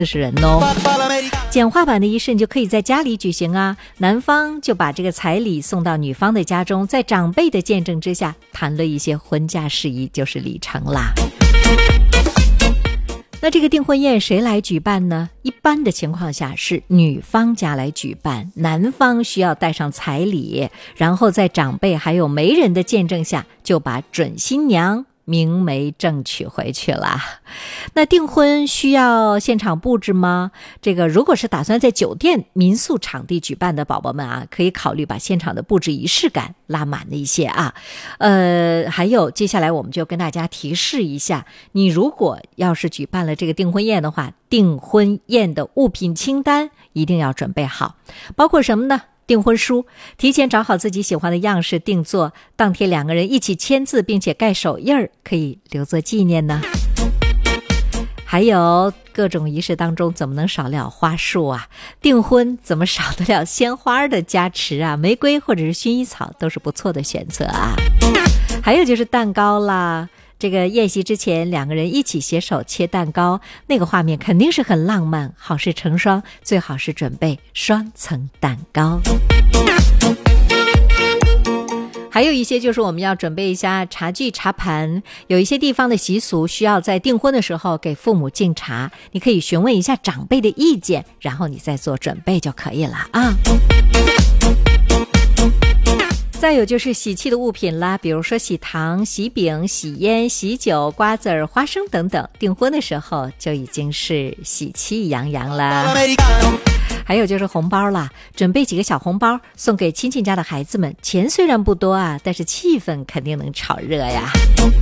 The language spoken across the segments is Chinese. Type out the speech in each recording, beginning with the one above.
40人哦。简化版的仪式你就可以在家里举行啊，男方就把这个彩礼送到女方的家中，在长辈的见证之下谈论一些婚嫁事宜，就是礼成啦。那这个订婚宴谁来举办呢？一般的情况下是女方家来举办，男方需要带上彩礼，然后在长辈还有媒人的见证下，就把准新娘明媒正娶回去了。那订婚需要现场布置吗？这个如果是打算在酒店民宿场地举办的宝宝们啊，可以考虑把现场的布置仪式感拉满了一些啊。还有接下来我们就跟大家提示一下，你如果要是举办了这个订婚宴的话，订婚宴的物品清单一定要准备好，包括什么呢？订婚书，提前找好自己喜欢的样式定做，当天2个人一起签字并且盖手印儿，可以留作纪念呢。还有各种仪式当中怎么能少了花束啊？订婚怎么少得了鲜花的加持啊？玫瑰或者是薰衣草都是不错的选择啊。还有就是蛋糕啦，这个宴席之前2个人一起携手切蛋糕，那个画面肯定是很浪漫，好事成双，最好是准备双层蛋糕。还有一些就是我们要准备一下茶具茶盘，有一些地方的习俗需要在订婚的时候给父母敬茶，你可以询问一下长辈的意见，然后你再做准备就可以了啊。再有就是喜气的物品啦，比如说喜糖、喜饼、喜烟、喜酒、瓜子儿、花生等等，订婚的时候就已经是喜气洋洋啦。还有就是红包啦，准备几个小红包送给亲戚家的孩子们，钱虽然不多啊，但是气氛肯定能炒热呀。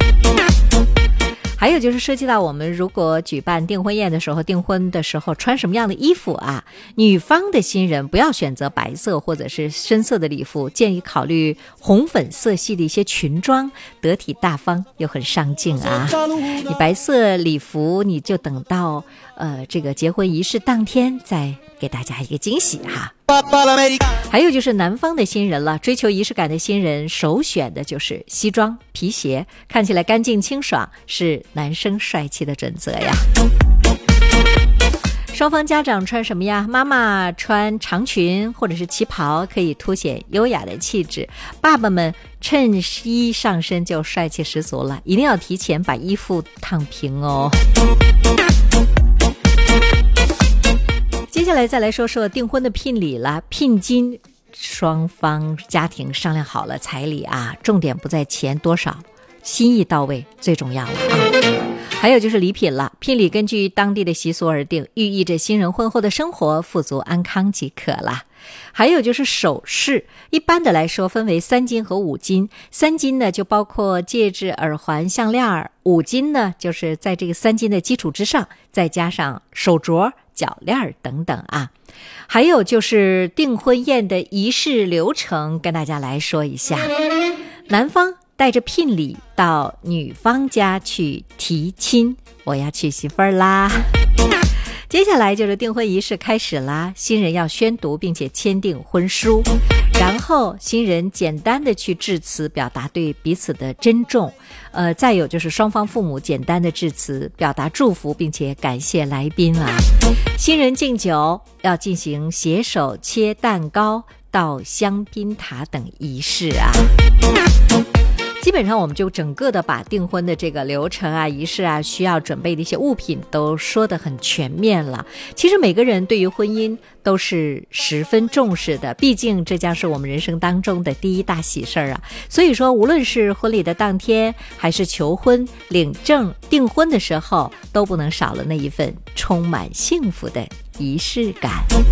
还有就是涉及到我们如果举办订婚宴的时候，订婚的时候穿什么样的衣服啊？女方的新人不要选择白色或者是深色的礼服，建议考虑红粉色系的一些裙装，得体大方又很上镜啊。你白色礼服你就等到这个结婚仪式当天再给大家一个惊喜哈。还有就是南方的新人了，追求仪式感的新人首选的就是西装皮鞋，看起来干净清爽，是男生帅气的准则呀。双方家长穿什么呀？妈妈穿长裙或者是旗袍，可以凸显优雅的气质，爸爸们衬衣上身就帅气十足了，一定要提前把衣服烫平哦。接下来再来说说订婚的聘礼了，聘金双方家庭商量好了，彩礼啊，重点不在钱多少，心意到位最重要了啊。还有就是礼品了，聘礼根据当地的习俗而定，寓意着新人婚后的生活富足安康即可啦。还有就是首饰，一般的来说分为3金和5金。3金呢就包括戒指、耳环、项链，5金呢就是在这个3金的基础之上再加上手镯、脚链等等啊。还有就是订婚宴的仪式流程，跟大家来说一下。男方带着聘礼到女方家去提亲，我要娶媳妇儿啦。接下来就是订婚仪式开始啦，新人要宣读并且签订婚书，然后新人简单的去致辞，表达对彼此的珍重。再有就是双方父母简单的致辞，表达祝福并且感谢来宾啊。新人敬酒要进行携手切蛋糕、倒香槟塔等仪式啊。基本上我们就整个的把订婚的这个流程啊、仪式啊，需要准备的一些物品都说得很全面了。其实每个人对于婚姻都是十分重视的，毕竟这将是我们人生当中的第一大喜事儿啊。所以说无论是婚礼的当天，还是求婚、领证、订婚的时候，都不能少了那一份充满幸福的仪式感。